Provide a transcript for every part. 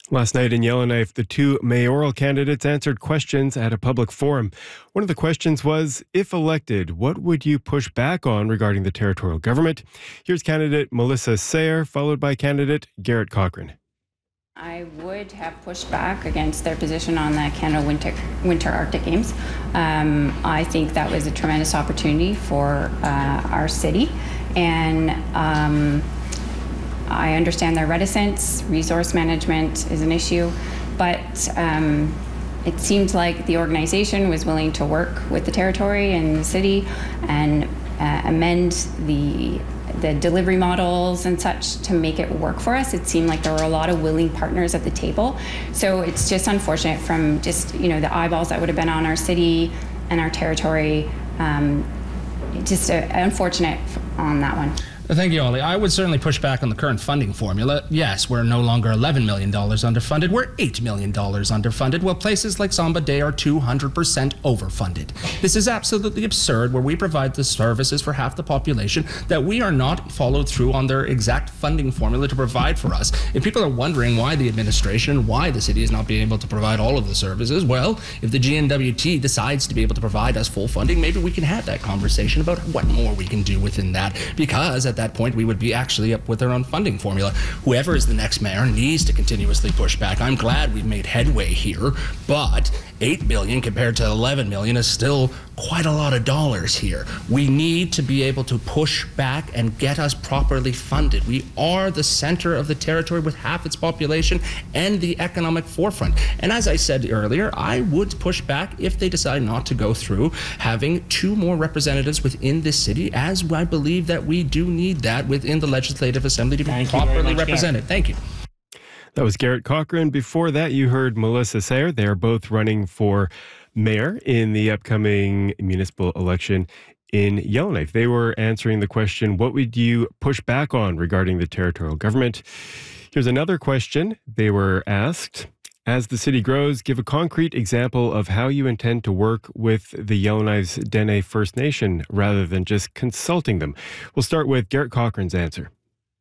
Last night in Yellowknife, the two mayoral candidates answered questions at a public forum. One of the questions was, if elected, what would you push back on regarding the territorial government? Here's candidate Melissa Sayre, followed by candidate Garrett Cochran. I would have pushed back against their position on the Canada Winter Arctic Games. I think that was a tremendous opportunity for our city, and I understand their reticence. Resource management is an issue, but it seemed like the organization was willing to work with the territory and the city and amend the delivery models and such to make it work for us. It seemed like there were a lot of willing partners at the table. So it's just unfortunate from just, the eyeballs that would have been on our city and our territory. Just unfortunate on that one. Thank you, Ollie. I would certainly push back on the current funding formula. Yes, we're no longer $11 million underfunded. We're $8 million underfunded, while places like Samba Day are 200% overfunded. This is absolutely absurd, where we provide the services for half the population, that we are not followed through on their exact funding formula to provide for us. If people are wondering why the administration, why the city is not being able to provide all of the services, well, if the GNWT decides to be able to provide us full funding, maybe we can have that conversation about what more we can do within that, because at that point we would be actually up with our own funding formula. Whoever is the next mayor needs to continuously push back. I'm glad we've made headway here, but $8 billion compared to $11 million is still quite a lot of dollars here. We need to be able to push back and get us properly funded. We are the center of the territory with half its population and the economic forefront. And as I said earlier, I would push back if they decide not to go through having 2 more representatives within this city, as I believe that we do need that within the Legislative Assembly to be properly represented. Thank you. That was Garrett Cochran. Before that, you heard Melissa Sayre. They are both running for mayor in the upcoming municipal election in Yellowknife. They were answering the question, what would you push back on regarding the territorial government? Here's another question they were asked. As the city grows, give a concrete example of how you intend to work with the Yellowknife's Dene First Nation rather than just consulting them. We'll start with Garrett Cochran's answer.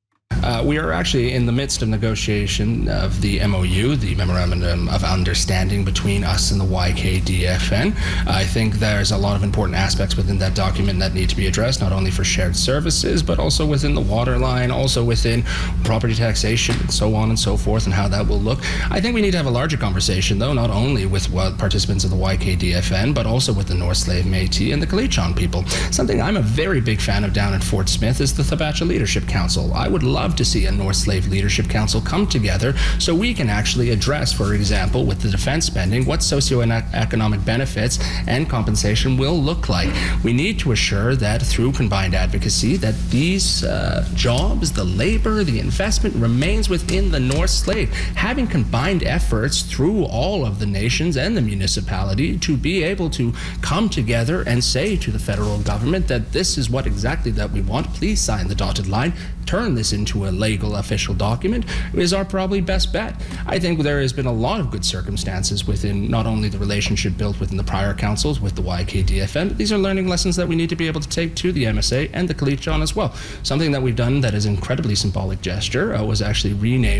We are actually in the midst of negotiation of the MOU, the Memorandum of Understanding between us and the YKDFN. I think there's a lot of important aspects within that document that need to be addressed, not only for shared services, but also within the water line, also within property taxation, and so on and so forth, and how that will look. I think we need to have a larger conversation, though, not only with participants of the YKDFN, but also with the North Slave Métis and the Kalichon people. Something I'm a very big fan of down at Fort Smith is the Thabacha Leadership Council. I would love to see a North Slave Leadership Council come together so we can actually address, for example, with the defense spending, what socioeconomic benefits and compensation will look like. We need to assure that through combined advocacy that these jobs, the labor, the investment remains within the North Slave. Having combined efforts through all of the nations and the municipality to be able to come together and say to the federal government that this is what exactly that we want, please sign the dotted line, turn this into a legal official document, is our probably best bet. I think there has been a lot of good circumstances within not only the relationship built within the prior councils with the YKDFN, but these are learning lessons that we need to be able to take to the MSA and the Kalichon as well. Something that we've done that is incredibly symbolic gesture was actually rename